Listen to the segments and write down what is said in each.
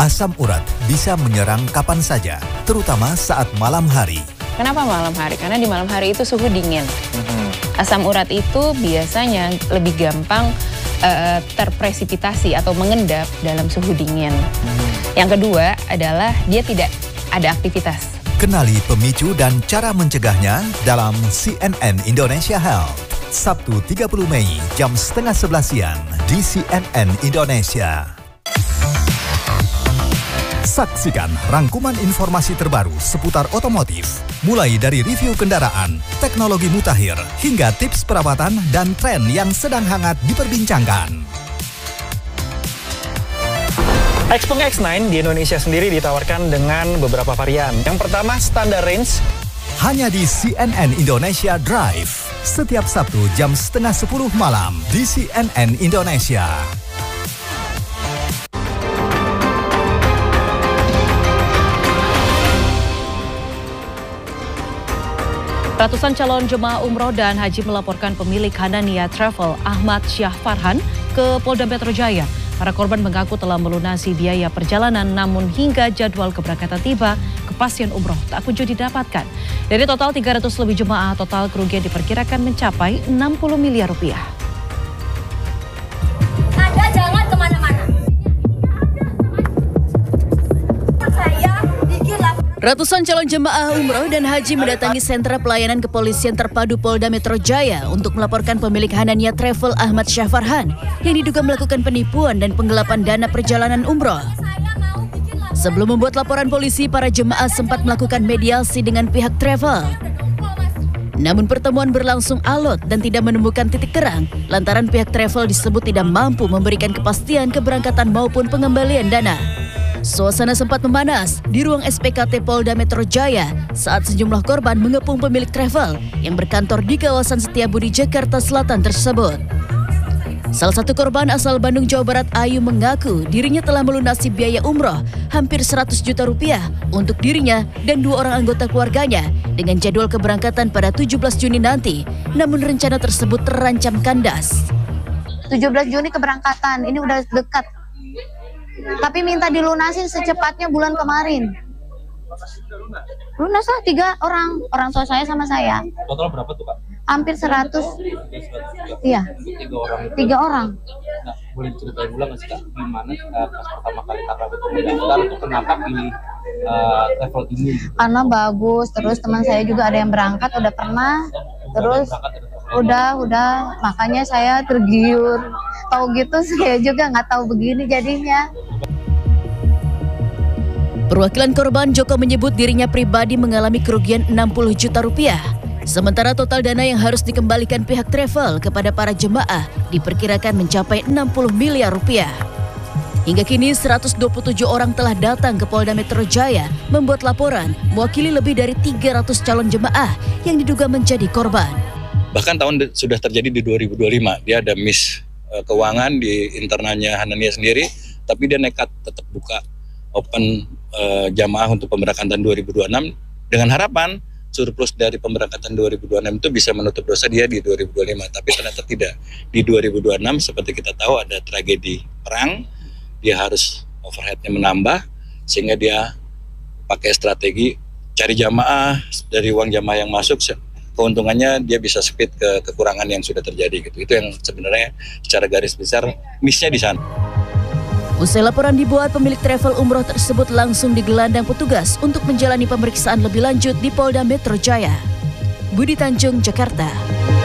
Asam urat bisa menyerang kapan saja, terutama saat malam hari. Kenapa malam hari? Karena di malam hari itu suhu dingin. Asam urat itu biasanya lebih gampang terpresipitasi atau mengendap dalam suhu dingin. Yang kedua adalah dia tidak ada aktivitas. Kenali pemicu dan cara mencegahnya dalam CNN Indonesia Health. Sabtu 30 Mei jam 10:30 siang di CNN Indonesia. Saksikan rangkuman informasi terbaru seputar otomotif, mulai dari review kendaraan, teknologi mutakhir, hingga tips perawatan dan tren yang sedang hangat diperbincangkan. Xpeng X9 di Indonesia sendiri ditawarkan dengan beberapa varian. Yang pertama, standar range. Hanya di CNN Indonesia Drive, setiap Sabtu jam 9:30 malam di CNN Indonesia. Ratusan calon jemaah umroh dan haji melaporkan pemilik Hanania Travel Ahmad Syah Farhan ke Polda Metro Jaya. Para korban mengaku telah melunasi biaya perjalanan, namun hingga jadwal keberangkatan tiba, kepastian umroh tak kunjung didapatkan. Dari total 300 lebih jemaah, total kerugian diperkirakan mencapai 60 miliar rupiah. Anda jangan kemana-mana. Ratusan calon jemaah umroh dan haji mendatangi sentra pelayanan kepolisian terpadu Polda Metro Jaya untuk melaporkan pemilik Hanania Travel Ahmad Syah Farhan yang diduga melakukan penipuan dan penggelapan dana perjalanan umroh. Sebelum membuat laporan polisi, para jemaah sempat melakukan mediasi dengan pihak travel. Namun pertemuan berlangsung alot dan tidak menemukan titik terang lantaran pihak travel disebut tidak mampu memberikan kepastian keberangkatan maupun pengembalian dana. Suasana sempat memanas di ruang SPKT Polda Metro Jaya saat sejumlah korban mengepung pemilik travel yang berkantor di kawasan Setiabudi, Jakarta Selatan tersebut. Salah satu korban asal Bandung, Jawa Barat, Ayu, mengaku dirinya telah melunasi biaya umroh hampir 100 juta rupiah untuk dirinya dan 2 orang anggota keluarganya dengan jadwal keberangkatan pada 17 Juni nanti. Namun rencana tersebut terancam kandas. 17 Juni keberangkatan, ini udah dekat. Tapi minta dilunasin secepatnya bulan kemarin. Lunas lah 3 orang tua saya sama saya. Total berapa tuh Kak? Hampir 100. Iya. 3 orang. Nah, boleh ceritain ulang nggak sih Kak? Gimana pas pertama kali Kakak itu mendaftar itu kenapa pilih travel ini? Karena bagus, terus teman saya juga ada yang berangkat udah pernah. Terus udah makanya saya tergiur. Tahu gitu saya juga nggak tahu begini jadinya. Perwakilan korban Joko menyebut dirinya pribadi mengalami kerugian 60 juta rupiah. Sementara total dana yang harus dikembalikan pihak travel kepada para jemaah diperkirakan mencapai 60 miliar rupiah. Hingga kini 127 orang telah datang ke Polda Metro Jaya membuat laporan mewakili lebih dari 300 calon jemaah yang diduga menjadi korban. Bahkan tahun sudah terjadi di 2025, dia ada miss keuangan di internalnya Hanania sendiri, tapi dia nekat tetap buka open jamaah untuk pemberangkatan 2026 dengan harapan surplus dari pemberangkatan 2026 itu bisa menutup dosa dia di 2025, tapi ternyata tidak. Di 2026 seperti kita tahu ada tragedi perang, dia harus overheadnya menambah sehingga dia pakai strategi cari jamaah dari uang jamaah yang masuk. Keuntungannya dia bisa speed ke kekurangan yang sudah terjadi gitu. Itu yang sebenarnya secara garis besar missnya di sana. Usai laporan dibuat, pemilik travel umroh tersebut langsung digelandang petugas untuk menjalani pemeriksaan lebih lanjut di Polda Metro Jaya. Budi Tanjung, Jakarta.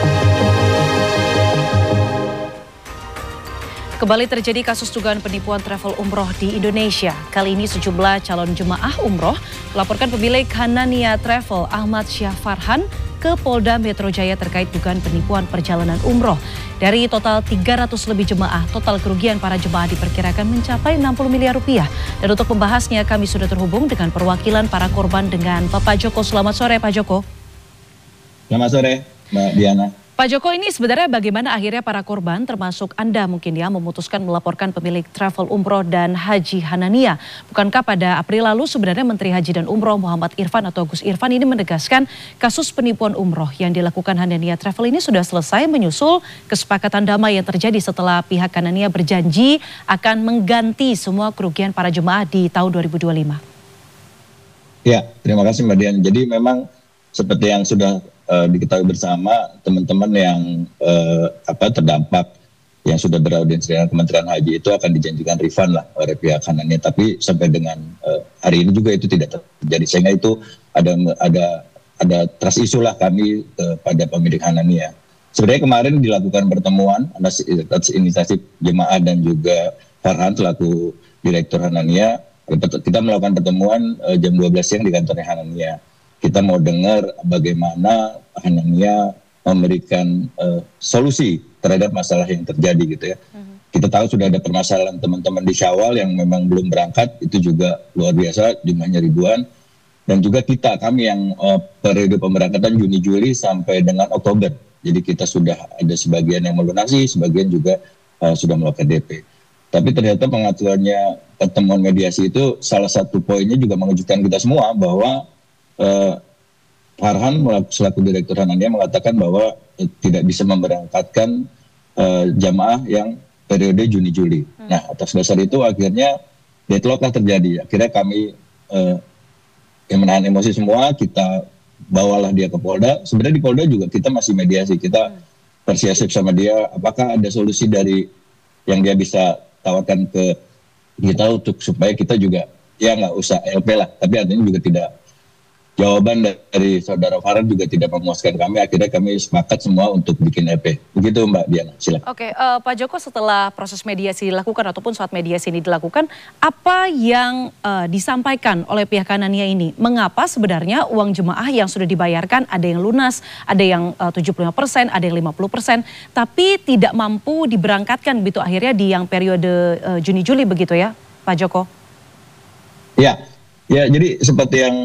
Kembali terjadi kasus dugaan penipuan travel umroh di Indonesia. Kali ini sejumlah calon jemaah umroh melaporkan pemilik Hanania Travel Ahmad Syah Farhan ke Polda Metro Jaya terkait dugaan penipuan perjalanan umroh. Dari total 300 lebih jemaah, total kerugian para jemaah diperkirakan mencapai 60 miliar rupiah. Dan untuk membahasnya kami sudah terhubung dengan perwakilan para korban dengan Bapak Joko. Selamat sore Pak Joko. Selamat sore Mbak Diana. Pak Joko, ini sebenarnya bagaimana akhirnya para korban termasuk Anda mungkin ya memutuskan melaporkan pemilik travel umroh dan haji Hanania? Bukankah pada April lalu sebenarnya Menteri Haji dan Umroh Muhammad Irfan atau Gus Irfan ini menegaskan kasus penipuan umroh yang dilakukan Hanania Travel ini sudah selesai menyusul kesepakatan damai yang terjadi setelah pihak Hanania berjanji akan mengganti semua kerugian para jemaah di tahun 2025. Ya, terima kasih Mbak Dian. Jadi memang seperti yang sudah diketahui bersama, teman-teman yang terdampak yang sudah beraudiensi dengan Kementerian Haji itu akan dijanjikan refund lah oleh pihak Hanania. Tapi sampai dengan hari ini juga itu tidak terjadi, sehingga itu ada trust issue lah kami pada pemilik Hanania. Sebenarnya kemarin dilakukan pertemuan atas inisiatif jemaah dan juga Farhan selaku Direktur Hanania. Kita melakukan pertemuan jam 12 siang di kantornya Hanania. Kita mau dengar bagaimana Hanania memberikan solusi terhadap masalah yang terjadi gitu ya. Kita tahu sudah ada permasalahan teman-teman di Syawal yang memang belum berangkat, itu juga luar biasa jumlahnya ribuan. Dan juga kami yang periode pemberangkatan Juni-Juli sampai dengan Oktober. Jadi kita sudah ada sebagian yang melunasi, sebagian juga sudah melakukan DP. Tapi ternyata pengaturannya pertemuan mediasi itu salah satu poinnya juga mengejutkan kita semua bahwa Farhan selaku Direktur Hanania mengatakan bahwa tidak bisa memberangkatkan jamaah yang periode Juni-Juli. Nah, atas dasar itu akhirnya deadlock lah terjadi. Akhirnya kami yang menahan emosi semua, kita bawalah dia ke Polda. Sebenarnya di Polda juga kita masih mediasi, kita persuasif sama dia, apakah ada solusi dari yang dia bisa tawarkan ke kita untuk supaya kita juga ya nggak usah LP lah, tapi artinya juga tidak, jawaban dari saudara Farhan juga tidak memuaskan kami. Akhirnya kami sepakat semua untuk bikin EP. Begitu Mbak Diana, silakan. Oke, Pak Joko, setelah proses mediasi dilakukan ataupun saat mediasi ini dilakukan, apa yang disampaikan oleh pihak Hanania ini? Mengapa sebenarnya uang jemaah yang sudah dibayarkan, ada yang lunas, ada yang 75%, ada yang 50%, tapi tidak mampu diberangkatkan begitu akhirnya di yang periode Juni-Juli begitu ya, Pak Joko? Ya, jadi seperti yang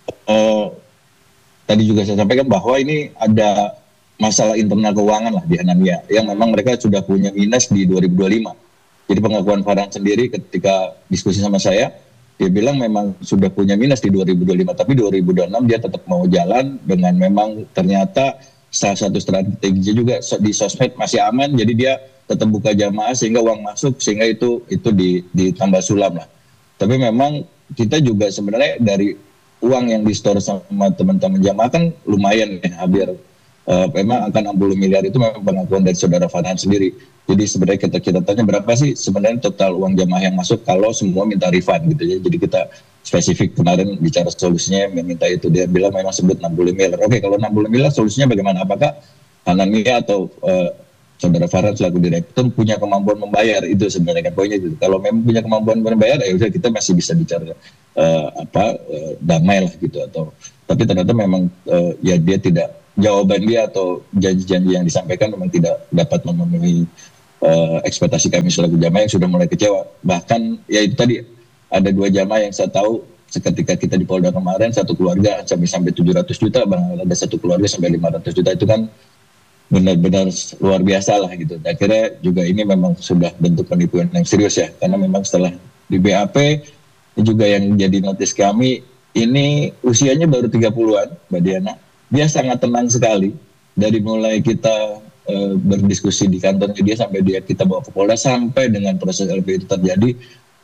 tadi juga saya sampaikan bahwa ini ada masalah internal keuangan lah di Hanania yang memang mereka sudah punya minus di 2025. Jadi pengakuan Farhan sendiri ketika diskusi sama saya, dia bilang memang sudah punya minus di 2025, tapi 2026 dia tetap mau jalan dengan memang ternyata salah satu strateginya juga di sosmed masih aman, jadi dia tetap buka jamaah sehingga uang masuk, sehingga itu ditambah sulam lah. Tapi memang kita juga sebenarnya dari uang yang di-store sama teman-teman jamaah kan lumayan ya, hampir memang angka 60 miliar itu memang pengakuan dari saudara Farhan sendiri. Jadi sebenarnya kita tanya berapa sih sebenarnya total uang jamaah yang masuk kalau semua minta refund gitu ya. Jadi kita spesifik kemarin bicara solusinya meminta itu, dia bilang memang sebut 60 miliar. Oke, kalau 60 miliar solusinya bagaimana? Apakah Hanania atau saudara Farhan selaku direktur punya kemampuan membayar? Itu sebenarnya kan poinnya gitu. Kalau memang punya kemampuan membayar, ya udah kita masih bisa bicara damai lah gitu. Tapi ternyata memang ya dia tidak, jawaban dia atau janji-janji yang disampaikan memang tidak dapat memenuhi ekspektasi kami selaku jamaah yang sudah mulai kecewa. Bahkan ya itu tadi ada 2 jamaah yang saya tahu seketika kita di Polda kemarin, satu keluarga sampai 700 juta, ada satu keluarga sampai 500 juta, itu kan benar-benar luar biasa lah gitu. Akhirnya juga ini memang sudah bentuk penipuan yang serius ya, karena memang setelah di BAP ini juga yang jadi notis kami, ini usianya baru 30-an Mbak Diana. Dia sangat tenang sekali dari mulai kita berdiskusi di kantornya dia sampai kita bawa ke Polda sampai dengan proses LP itu terjadi.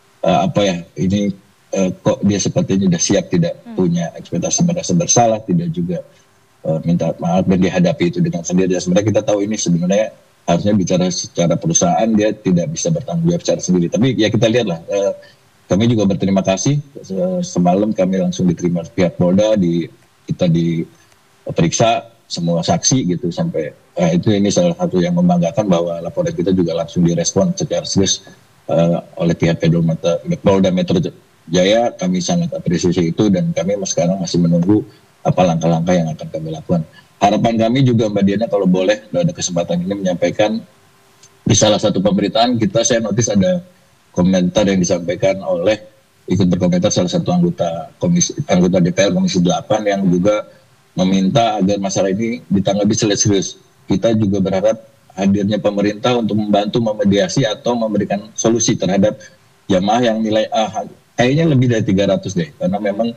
Ini kok dia sepertinya sudah siap, tidak punya ekspektasi merasa bersalah, tidak juga minta maaf dan dihadapi itu dengan sendiri. Dan sebenarnya kita tahu ini sebenarnya harusnya bicara secara perusahaan, dia tidak bisa bertanggung jawab secara sendiri. Tapi ya kita lihatlah, kami juga berterima kasih, semalam kami langsung diterima pihak Polda, kita diperiksa semua saksi gitu sampai ini salah satu yang membanggakan bahwa laporan kita juga langsung direspon secara serius oleh pihak Polda Metro Jaya. Kami sangat apresiasi itu dan kami sekarang masih menunggu apa langkah-langkah yang akan kami lakukan. Harapan kami juga Mbak Diana, kalau boleh ada kesempatan ini menyampaikan, di salah satu pemberitaan kita saya notis ada komentar yang disampaikan oleh, ikut berkomentar salah satu anggota DPR Komisi 8 yang juga meminta agar masalah ini ditanggapi serius. kita juga berharap hadirnya pemerintah untuk membantu memediasi atau memberikan solusi terhadap jamaah yang nilai A kayaknya lebih dari 300 deh, karena memang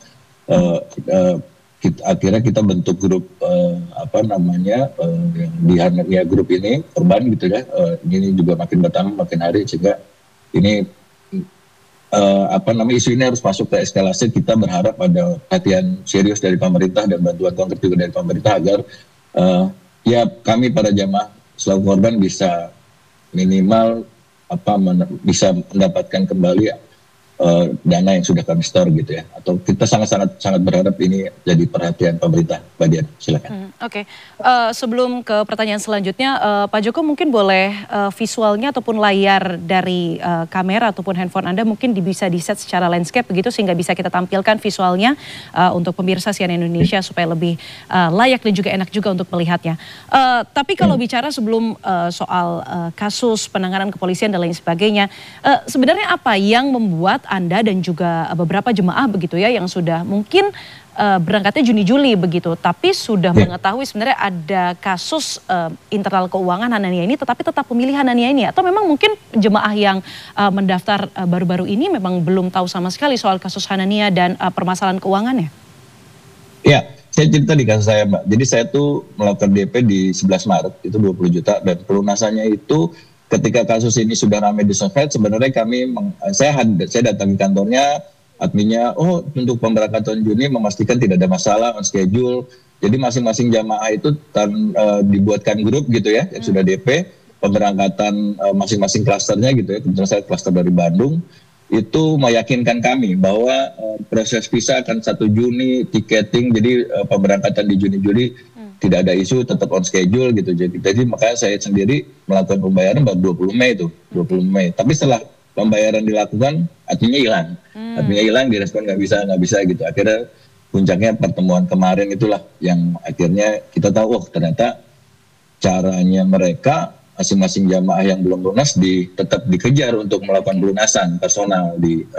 akhirnya kita bentuk grup yang di Hanania grup ini korban gitu ya, ini juga makin bertambah makin hari, sehingga ini isu ini harus masuk ke eskalasi. Kita berharap ada perhatian serius dari pemerintah dan bantuan konkret juga dari pemerintah agar ya kami para jamaah selaku korban bisa minimal bisa mendapatkan kembali dana yang sudah kami store gitu ya, atau kita sangat berharap ini jadi perhatian pemerintah. Mbak Dian, silakan. Oke. Sebelum ke pertanyaan selanjutnya, Pak Joko mungkin boleh visualnya ataupun layar dari kamera ataupun handphone Anda mungkin bisa di-set secara landscape begitu sehingga bisa kita tampilkan visualnya untuk pemirsa CNN Indonesia supaya lebih layak dan juga enak juga untuk melihatnya. Tapi kalau bicara sebelum soal kasus penanganan kepolisian dan lain sebagainya, sebenarnya apa yang membuat Anda dan juga beberapa jemaah begitu ya yang sudah mungkin berangkatnya Juni-Juli begitu, tapi sudah mengetahui sebenarnya ada kasus internal keuangan Hanania ini, tetapi tetap memilih Hanania ini, atau memang mungkin jemaah yang mendaftar baru-baru ini memang belum tahu sama sekali soal kasus Hanania dan permasalahan keuangannya? Ya, saya cerita di kasus saya, Mbak. Jadi saya tuh melakukan DP di 11 Maret, itu 20 juta, dan pelunasannya itu ketika kasus ini sudah ramai di sosmed, sebenarnya saya datang ke kantornya, adminnya, untuk pemberangkatan Juni memastikan tidak ada masalah, on schedule. Jadi masing-masing jamaah itu dibuatkan grup gitu ya, yang sudah DP, pemberangkatan masing-masing klasternya gitu ya. Kebetulan saya klaster dari Bandung, itu meyakinkan kami bahwa proses visa akan 1 Juni, tiketing, jadi pemberangkatan di Juni-Juli tidak ada isu, tetap on schedule gitu. Jadi makanya saya sendiri melakukan pembayaran baru 20 Mei itu, 20 Mei. Tapi setelah pembayaran dilakukan, adminnya hilang. Adminnya hilang, direspon nggak bisa gitu. Akhirnya puncaknya pertemuan kemarin itulah yang akhirnya kita tahu, ternyata caranya mereka masing-masing jamaah yang belum lunas tetap dikejar untuk melakukan pelunasan personal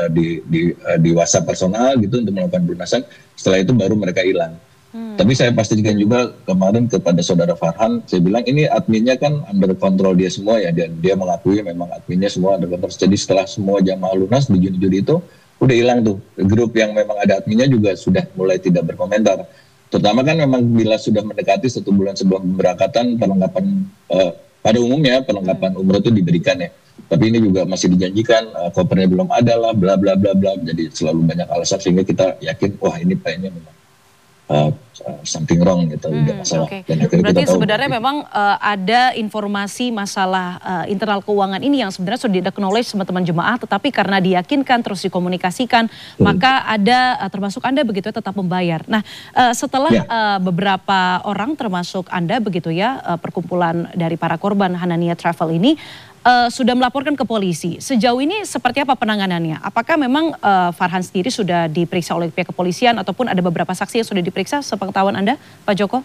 di WhatsApp personal gitu untuk melakukan pelunasan. Setelah itu baru mereka hilang. Tapi saya pastikan juga kemarin kepada saudara Farhan, saya bilang ini adminnya kan under kontrol dia semua ya, dan dia mengakui memang adminnya semua under kontrol. Jadi setelah semua jamaah lunas di Juni-Juli itu udah hilang tuh. Grup yang memang ada adminnya juga sudah mulai tidak berkomentar. Terutama kan memang bila sudah mendekati 1 bulan sebelum pemberangkatan, perlengkapan pada umumnya perlengkapan umroh itu diberikan ya. Tapi ini juga masih dijanjikan, kopernya belum ada lah, bla bla bla bla. Jadi selalu banyak alasan sehingga kita yakin, wah ini kayaknya memang something wrong gitu, udah masalah. Okay. Dan berarti sebenarnya memang ada informasi masalah internal keuangan ini yang sebenarnya sudah di-acknowledge sama teman jemaah, tetapi karena diyakinkan terus dikomunikasikan, maka ada termasuk Anda begitu ya tetap membayar. Nah setelah beberapa orang termasuk Anda begitu ya, perkumpulan dari para korban Hanania Travel ini sudah melaporkan ke polisi. Sejauh ini seperti apa penanganannya? Apakah memang Farhan sendiri sudah diperiksa oleh pihak kepolisian ataupun ada beberapa saksi yang sudah diperiksa sepengetahuan Anda, Pak Joko?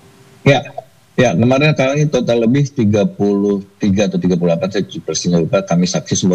Ya, kemarin kali total lebih 33 atau 38, saya persisnya lupa, kami saksi semua